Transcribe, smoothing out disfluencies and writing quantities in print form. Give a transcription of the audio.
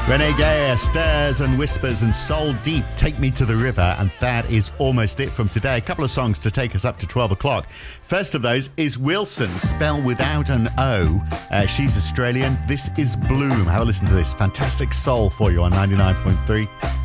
Renee Gaya, Stirs and Whispers and Soul Deep, Take Me to the River, and that is almost it from today. A couple of songs to take us up to 12 o'clock. First of those is Wilson, spelled without an O. She's Australian. This is Bloom. Have a listen to this. Fantastic soul for you on 99.3